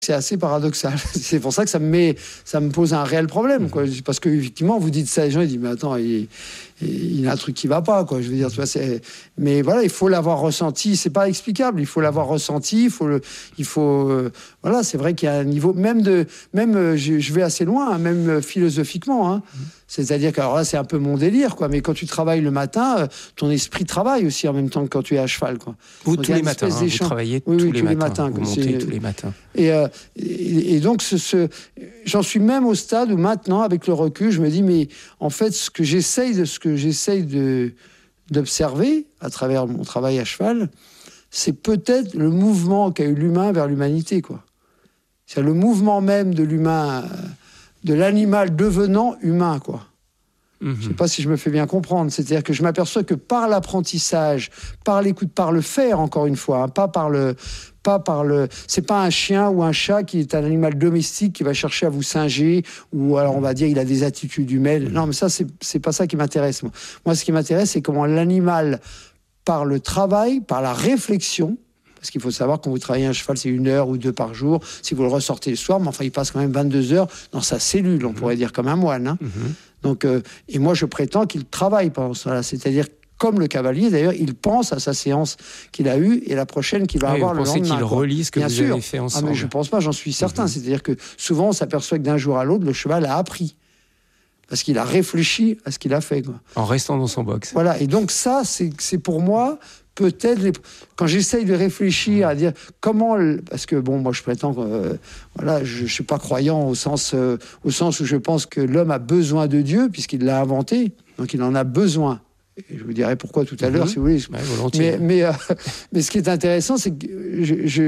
C'est assez paradoxal. C'est pour ça que ça me pose un réel problème, quoi. Parce que effectivement, vous dites ça, les gens ils disent mais attends, il y a un truc qui va pas, quoi. Je veux dire, tu vois, mais voilà, il faut l'avoir ressenti. C'est pas explicable. Il faut l'avoir ressenti. Voilà, c'est vrai qu'il y a un niveau, je vais assez loin, hein, même philosophiquement, hein. C'est-à-dire que, alors là, c'est un peu mon délire, quoi. Mais quand tu travailles le matin, ton esprit travaille aussi en même temps que quand tu es à cheval, quoi. Vous, tous les matins, vous travaillez tous les matins. Vous montez tous les matins. Et donc, j'en suis même au stade où maintenant, avec le recul, je me dis, mais en fait, ce que j'essaye d'observer à travers mon travail à cheval, c'est peut-être le mouvement qu'a eu l'humain vers l'humanité, quoi. C'est le mouvement même de l'humain, de l'animal devenant humain, quoi. Je ne sais pas si je me fais bien comprendre. C'est-à-dire que je m'aperçois que par l'apprentissage, par l'écoute, par le faire, encore une fois, hein, pas par le... C'est pas un chien ou un chat qui est un animal domestique qui va chercher à vous singer, ou alors on va dire il a des attitudes humaines. Non, mais ça, c'est pas ça qui m'intéresse, moi. Moi, ce qui m'intéresse, c'est comment l'animal, par le travail, par la réflexion, parce qu'il faut savoir, quand vous travaillez un cheval, c'est 1 heure ou 2 par jour. Si vous le ressortez le soir, mais enfin, il passe quand même 22 heures dans sa cellule, on pourrait dire, comme un moine, hein. Donc, et moi, je prétends qu'il travaille pendant cela. C'est-à-dire, comme le cavalier, d'ailleurs, il pense à sa séance qu'il a eue et la prochaine qu'il va avoir le lendemain. Vous pensez qu'il relit ce que vous avez fait ensemble? Ah, mais je ne pense pas, j'en suis certain. C'est-à-dire que souvent, on s'aperçoit que d'un jour à l'autre, le cheval a appris. Parce qu'il a réfléchi à ce qu'il a fait, quoi. En restant dans son box. Voilà, et donc ça, c'est pour moi... Peut-être, quand j'essaye de réfléchir à dire comment... Parce que, bon, moi, je prétends que... voilà, je ne suis pas croyant au sens où je pense que l'homme a besoin de Dieu, puisqu'il l'a inventé. Donc, il en a besoin. Et je vous dirai pourquoi tout à l'heure, si vous voulez. Ouais, volontiers. Mais ce qui est intéressant, c'est que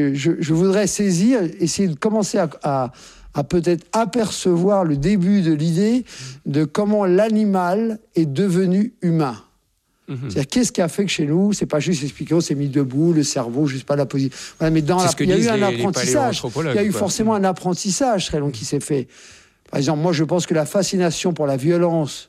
je voudrais essayer de commencer à peut-être apercevoir le début de l'idée de comment l'animal est devenu humain. C'est-à-dire, qu'est-ce qui a fait que chez nous, c'est pas juste expliquer, on s'est mis debout, le cerveau, juste pas la position. Voilà, mais il y a eu un apprentissage. Il y a eu forcément un apprentissage très long qui s'est fait. Par exemple, moi, je pense que la fascination pour la violence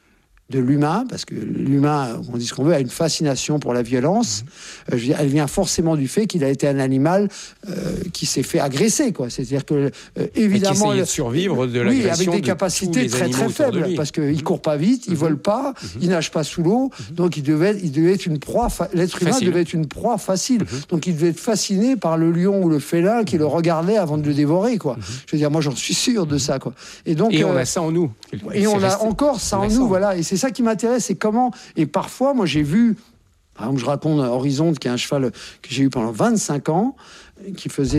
de l'humain, parce que l'humain, on dit ce qu'on veut, a une fascination pour la violence, elle vient forcément du fait qu'il a été un animal qui s'est fait agresser, quoi. C'est-à-dire que, évidemment... Et qui essayait de survivre de l'agression. Oui, avec des capacités très très faibles, parce qu'il ne court pas vite, il ne vole pas, il nage pas sous l'eau, donc il devait être une proie... L'être humain devait être une proie facile. Donc il devait être fasciné par le lion ou le félin qui le regardait avant de le dévorer, quoi. Je veux dire, moi j'en suis sûr de ça, quoi. Et on a ça en nous. Et on a encore ça en nous, voilà. Et c'est ça qui m'intéresse, c'est comment... Et parfois, moi, j'ai vu... Par exemple, je raconte Horizonte, qui est un cheval que j'ai eu pendant 25 ans, qui faisait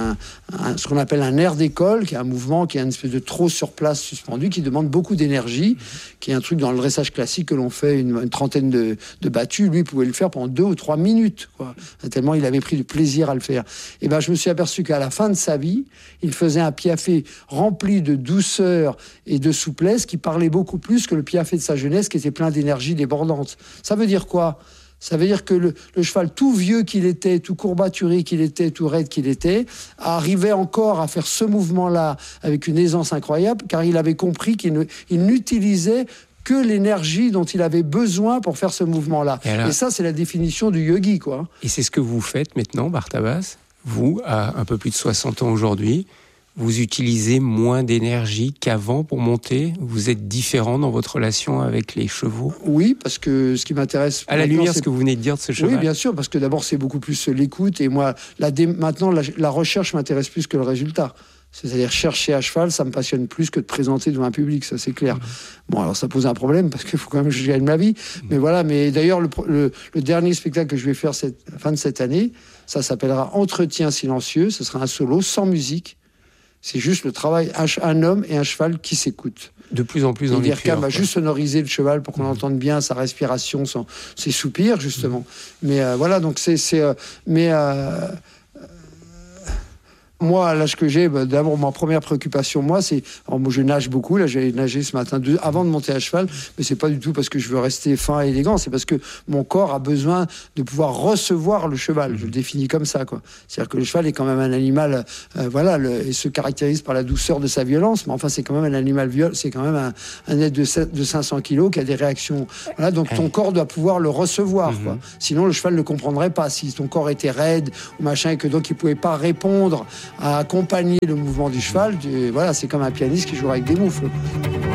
ce qu'on appelle un air d'école, qui est un mouvement, qui est une espèce de trot sur place suspendu, qui demande beaucoup d'énergie, qui est un truc dans le dressage classique que l'on fait une trentaine de battues. Lui, il pouvait le faire pendant 2 ou 3 minutes, quoi. Tellement il avait pris du plaisir à le faire. Et ben, je me suis aperçu qu'à la fin de sa vie, il faisait un piafé rempli de douceur et de souplesse, qui parlait beaucoup plus que le piafé de sa jeunesse, qui était plein d'énergie débordante. Ça veut dire quoi ? Ça veut dire que le cheval, tout vieux qu'il était, tout courbaturé qu'il était, tout raide qu'il était, arrivait encore à faire ce mouvement-là avec une aisance incroyable, car il avait compris qu'il n'utilisait que l'énergie dont il avait besoin pour faire ce mouvement-là. Et ça, c'est la définition du yogi, quoi. Et c'est ce que vous faites maintenant, Bartabas. Vous, à un peu plus de 60 ans aujourd'hui, vous utilisez moins d'énergie qu'avant pour monter. Vous êtes différent dans votre relation avec les chevaux. Oui, parce que ce qui m'intéresse... À la lumière, ce que vous venez de dire de ce cheval. Oui, bien sûr, parce que d'abord, c'est beaucoup plus l'écoute. Et moi, maintenant, la recherche m'intéresse plus que le résultat. C'est-à-dire, chercher à cheval, ça me passionne plus que de présenter devant un public, ça c'est clair. Bon, alors ça pose un problème, parce qu'il faut quand même que je gagne ma vie. Mais voilà, mais d'ailleurs, le dernier spectacle que je vais faire fin de cette année, ça s'appellera Entretien silencieux. Ce sera un solo, sans musique. C'est juste le travail, un homme et un cheval qui s'écoutent. De plus en plus dans les L'IRCAM va juste sonoriser le cheval pour qu'on entende bien sa respiration, ses soupirs, justement. Mais voilà, donc moi, à l'âge que j'ai, d'abord, ma première préoccupation, moi, c'est... Alors, moi, je nage beaucoup. Là, j'ai nagé ce matin avant de monter à cheval. Mais c'est pas du tout parce que je veux rester fin et élégant. C'est parce que mon corps a besoin de pouvoir recevoir le cheval. Je le définis comme ça, quoi. C'est-à-dire que le cheval est quand même un animal... il se caractérise par la douceur de sa violence. Mais enfin, c'est quand même un animal violent. C'est quand même un être de 500 kilos qui a des réactions... Voilà, donc ton corps doit pouvoir le recevoir, quoi. Sinon, le cheval ne comprendrait pas. Si ton corps était raide ou machin et que donc il pouvait pas répondre à accompagner le mouvement du cheval. Voilà, c'est comme un pianiste qui joue avec des moufles.